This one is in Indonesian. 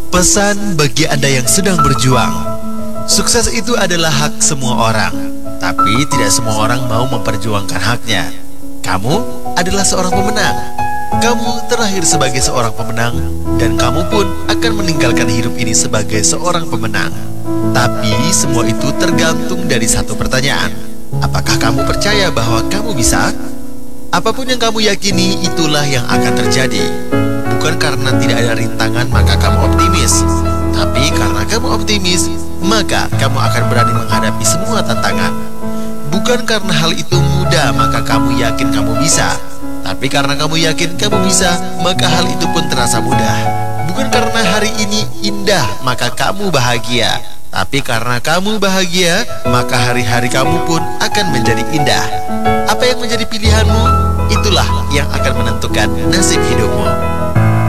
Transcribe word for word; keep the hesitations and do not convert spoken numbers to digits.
Pesan bagi Anda yang sedang berjuang. Sukses itu adalah hak semua orang, tapi tidak semua orang mau memperjuangkan haknya. Kamu adalah seorang pemenang. Kamu terlahir sebagai seorang pemenang, dan kamu pun akan meninggalkan hidup ini sebagai seorang pemenang. Tapi semua itu tergantung dari satu pertanyaan. Apakah kamu percaya bahwa kamu bisa? Apapun yang kamu yakini, itulah yang akan terjadi. Bukan karena tidak ada rintangan maka kamu optimis, tapi karena kamu optimis, maka kamu akan berani menghadapi semua tantangan. Bukan karena hal itu mudah maka kamu yakin kamu bisa, tapi karena kamu yakin kamu bisa, maka hal itu pun terasa mudah. Bukan karena hari ini indah maka kamu bahagia, tapi karena kamu bahagia, maka hari-hari kamu pun akan menjadi indah. Apa yang menjadi pilihanmu, itulah yang akan menentukan nasib hidupmu.